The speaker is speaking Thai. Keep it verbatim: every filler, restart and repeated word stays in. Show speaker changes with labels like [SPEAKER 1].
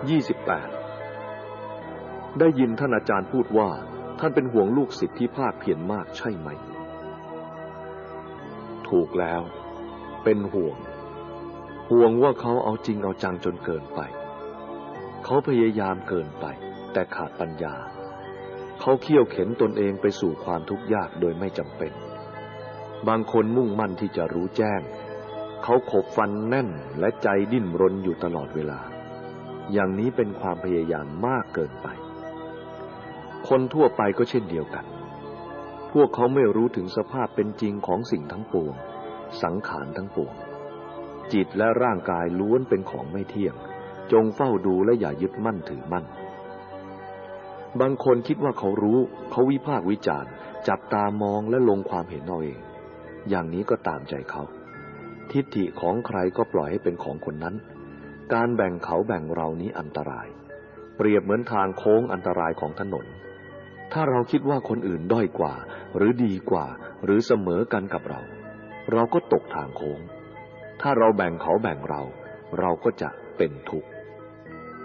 [SPEAKER 1] ยี่สิบแปดได้ยินท่านอาจารย์พูดว่าท่านเป็นห่วงลูกศิษย์ที่ภาคเพียรมากใช่ไหมถูกแล้วเป็นห่วงห่วงว่าเขาเอาจริงเอาจังจนเกินไปเขาพยายามเกินไปแต่ขาดปัญญาเขาเคี่ยวเข็นตนเองไปสู่ความทุกข์ยากโดยไม่จำเป็นบางคนมุ่งมั่นที่จะรู้แจ้งเขาขบฟันแน่นและใจดิ้นรนอยู่ตลอดเวลาอย่างนี้เป็นความพยายามมากเกินไปคนทั่วไปก็เช่นเดียวกันพวกเขาไม่รู้ถึงสภาพเป็นจริงของสิ่งทั้งปวงสังขารทั้งปวงจิตและร่างกายล้วนเป็นของไม่เที่ยงจงเฝ้าดูและอย่ายึดมั่นถือมั่นบางคนคิดว่าเขารู้เขาวิพากษ์วิจารณ์จับตามองและลงความเห็นเอาเองอย่างนี้ก็ตามใจเขาทิฏฐิของใครก็ปล่อยให้เป็นของคนนั้นการแบ่งเขาแบ่งเรานี้อันตรายเปรียบเหมือนทางโค้งอันตรายของถนนถ้าเราคิดว่าคนอื่นด้อยกว่าหรือดีกว่าหรือเสมอกันกับเราเราก็ตกทางโค้งถ้าเราแบ่งเขาแบ่งเราเราก็จะเป็นทุกข์